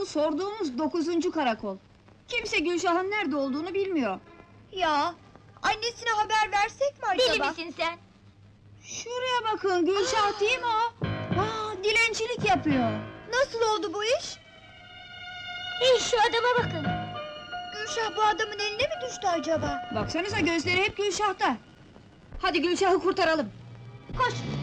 Bu sorduğumuz 9. karakol. Kimse Gülşah'ın nerede olduğunu bilmiyor. Ya, annesine haber versek mi acaba? Deli misin sen? Şuraya bakın, Gülşah değil mi o? Dilencilik yapıyor. Nasıl oldu bu iş? Şu adama bakın! Gülşah bu adamın eline mi düştü acaba? Baksanıza gözleri hep Gülşah'ta. Hadi Gülşah'ı kurtaralım. Koş!